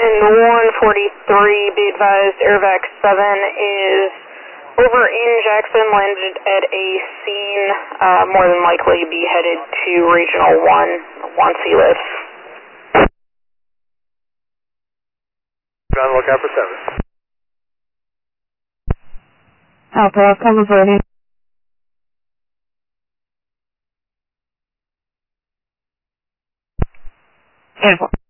143, be advised, Airvac 7 is over in Jackson, landed at a scene, more than likely be headed to Regional 1 once he lifts. On lookout for 7. Alpha, cover birdie. Airport.